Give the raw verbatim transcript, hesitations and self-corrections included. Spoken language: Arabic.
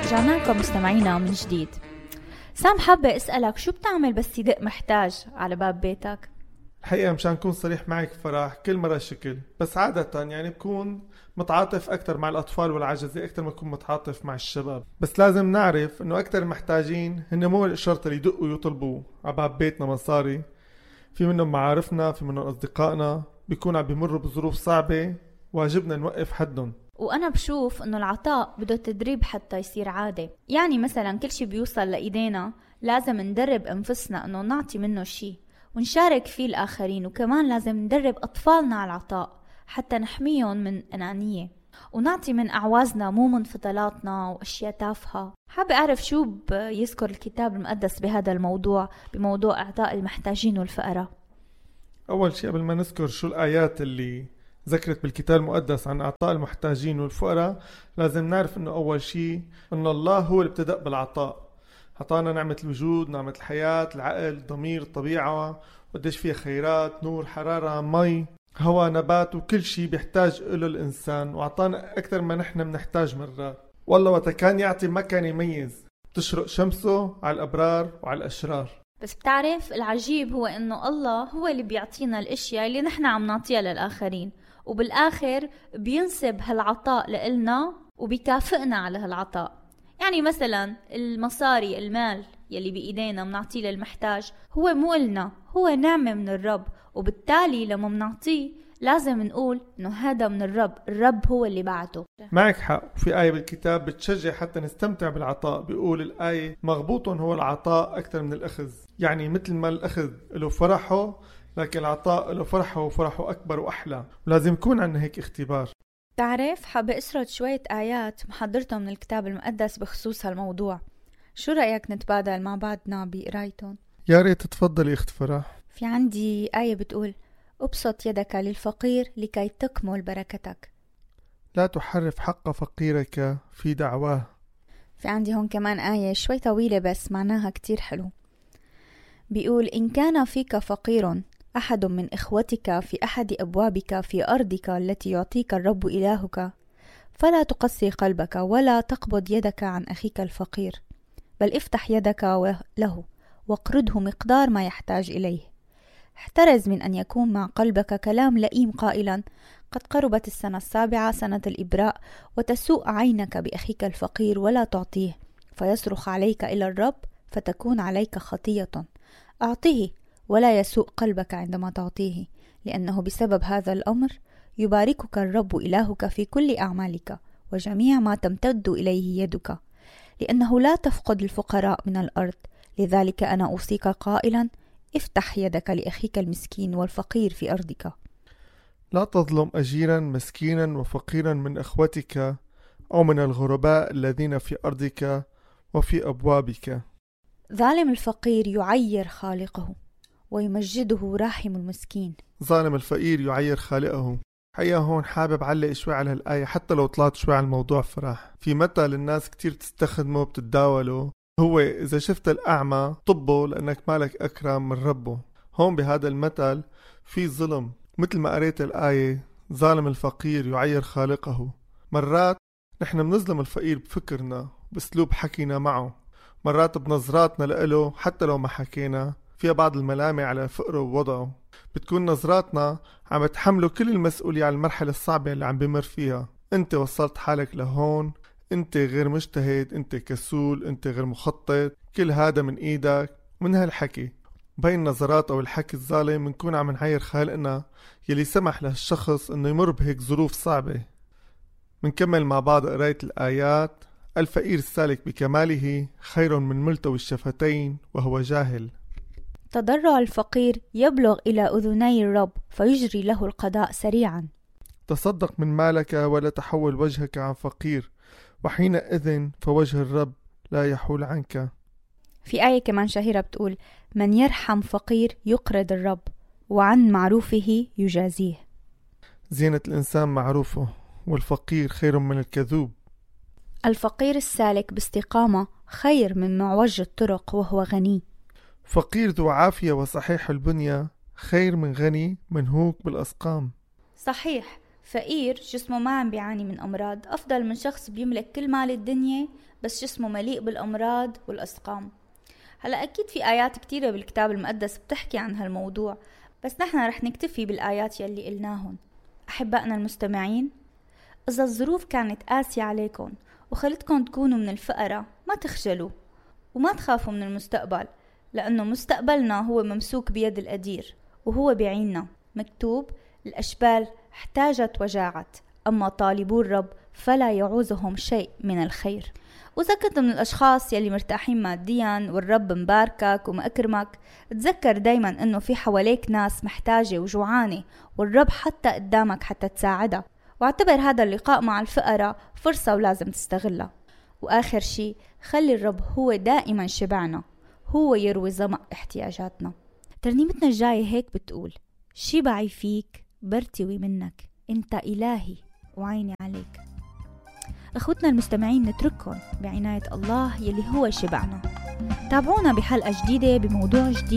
رجعنا لكم مستمعينا من جديد. سام، حابة أسألك شو بتعمل بس يدق محتاج على باب بيتك؟ الحقيقة مشان نكون صريح معك فرح، كل مرة شكل، بس عادة يعني بكون متعاطف أكتر مع الأطفال والعجزة أكتر ما بكون متعاطف مع الشباب. بس لازم نعرف إنه أكتر محتاجين هن مو الشرط اللي يدقوا ويطلبوا على باب بيتنا مصاري. في منهم معارفنا، في منهم أصدقائنا بيكون عم بيمروا بظروف صعبة، واجبنا نوقف حدهم. وأنا بشوف إنه العطاء بده تدريب حتى يصير عادة. يعني مثلا كل شي بيوصل لإيدينا لازم ندرب أنفسنا إنه نعطي منه شي ونشارك فيه الآخرين، وكمان لازم ندرب أطفالنا على العطاء حتى نحميهم من أنانية، ونعطي من أعوازنا مو من فضلاتنا وأشياء تافهة. حابة أعرف شو بيذكر الكتاب المقدس بهذا الموضوع، بموضوع إعطاء المحتاجين والفقراء. أول شيء قبل ما نذكر شو الآيات اللي ذكرت بالكتاب المقدس عن إعطاء المحتاجين والفقراء، لازم نعرف إنه أول شيء إنه الله هو اللي ابتدأ بالعطاء. عطانا نعمة الوجود، نعمة الحياة، العقل، ضمير، الطبيعة، وقديش فيها خيرات، نور، حرارة، مي، هواء، نبات، وكل شيء بيحتاج له الإنسان، وعطانا أكثر ما نحن بنحتاج مرات. والله وقت كان يعطي ما كان يميز، تشرق شمسه على الأبرار وعلى الأشرار. بس بتعرف العجيب هو إنه الله هو اللي بيعطينا الأشياء اللي نحن عم نعطيها للآخرين، وبالآخر بينسب هالعطاء لإلنا وبيكافئنا على هالعطاء. يعني مثلا المصاري، المال يلي بإيدينا منعطيه للمحتاج هو مو إلنا، هو نعمة من الرب، وبالتالي لما منعطيه لازم نقول إنه هذا من الرب، الرب هو اللي بعته. معك حق. وفي آية بالكتاب بتشجع حتى نستمتع بالعطاء، بيقول الآية مغبوط هو العطاء أكثر من الأخذ. يعني مثل ما الأخذ له فرحه، لكن العطاء له فرحه وفرحه أكبر وأحلى، ولازم يكون عندنا هيك اختبار. تعرف، حابة أسرد شوية آيات محضرتهم من الكتاب المقدس بخصوص هالموضوع. شو رأيك نتبادل مع بعضنا بقرايتهم؟ يا ريت. تفضلي اخت فرح. في عندي آية بتقول: أبسط يدك للفقير لكي تكمل بركتك، لا تحرف حق فقيرك في دعواه. في عندي هون كمان آية شوي طويلة بس معناها كتير حلو، بيقول: إن كان فيك فقير أحد من إخوتك في أحد أبوابك في أرضك التي يعطيك الرب إلهك، فلا تقسي قلبك ولا تقبض يدك عن أخيك الفقير، بل افتح يدك له واقرضه مقدار ما يحتاج إليه. احترز من أن يكون مع قلبك كلام لئيم قائلا: قد قربت السنة السابعة، سنة الإبراء، وتسوء عينك بأخيك الفقير ولا تعطيه، فيصرخ عليك إلى الرب فتكون عليك خطية. أعطيه ولا يسوء قلبك عندما تعطيه، لأنه بسبب هذا الأمر يباركك الرب إلهك في كل أعمالك وجميع ما تمتد إليه يدك، لأنه لا تفقد الفقراء من الأرض. لذلك أنا أوصيك قائلا: افتح يدك لأخيك المسكين والفقير في أرضك. لا تظلم أجيرا مسكينا وفقيرا من أخوتك أو من الغرباء الذين في أرضك وفي أبوابك. ظالم الفقير يعير خالقه ويمجده راحم المسكين. ظالم الفقير يعير خالقه. حقيقة هون حابب علق شوي على هالآية، حتى لو طلعت شوي على الموضوع فرح. في مثل الناس كتير تستخدمه بتتداوله، هو إذا شفت الأعمى طبه لأنك مالك أكرم من ربه. هون بهذا المثل في ظلم، مثل ما قريت الآية: ظالم الفقير يعير خالقه. مرات نحن بنظلم الفقير بفكرنا، بأسلوب حكينا معه، مرات بنظراتنا لإله حتى لو ما حكينا فيها بعض الملامة على فقره ووضعه. بتكون نظراتنا عم تحمله كل المسؤولية على المرحلة الصعبة اللي عم بمر فيها. انت وصلت حالك لهون، انت غير مجتهد، انت كسول، انت غير مخطط، كل هذا من ايدك. من هالحكي بين النظرات او الحكي الظالم منكون عم نعير خالقنا يلي سمح لهالشخص انه يمر بهيك ظروف صعبة. منكمل مع بعض قراية الآيات. الفقير السالك بكماله خير من ملتوي الشفتين وهو جاهل. تضرع الفقير يبلغ إلى أذني الرب فيجري له القضاء سريعا. تصدق من مالك ولا تحول وجهك عن فقير، وحينئذ فوجه الرب لا يحول عنك. في آية كمان شهيرة بتقول: من يرحم فقير يقرض الرب وعن معروفه يجازيه. زينة الإنسان معروفه، والفقير خير من الكذوب. الفقير السالك باستقامة خير من معوج الطرق وهو غني. فقير ذو عافية وصحيح البنية خير من غني منهوك بالأسقام. صحيح، فقير جسمه ما عم بيعاني من أمراض أفضل من شخص بيملك كل مال الدنيا بس جسمه مليء بالأمراض والأسقام. هلأ أكيد في آيات كتيرة بالكتاب المقدس بتحكي عن هالموضوع، بس نحن رح نكتفي بالآيات يلي قلناهن. أحبائنا المستمعين، إذا الظروف كانت قاسية عليكم وخلتكم تكونوا من الفقراء، ما تخجلوا وما تخافوا من المستقبل، لأنه مستقبلنا هو ممسوك بيد القدير وهو بيعيننا. مكتوب: الأشبال احتاجت وجاعت، أما طالبو الرب فلا يعوزهم شيء من الخير. وإذا كنت من الأشخاص يلي مرتاحين ماديا والرب مباركك ومأكرمك، تذكر دايما أنه في حواليك ناس محتاجة وجوعانة، والرب حتى قدامك حتى تساعدها. واعتبر هذا اللقاء مع الفقراء فرصة ولازم تستغلها. وآخر شي، خلي الرب هو دائما شبعنا، هو يروي ظمأ احتياجاتنا. ترنيمتنا الجاية هيك بتقول: شبعي فيك برتوي منك، انت إلهي وعيني عليك. اخوتنا المستمعين، نترككم بعناية الله يلي هو شبعنا. تابعونا بحلقة جديدة بموضوع جديد.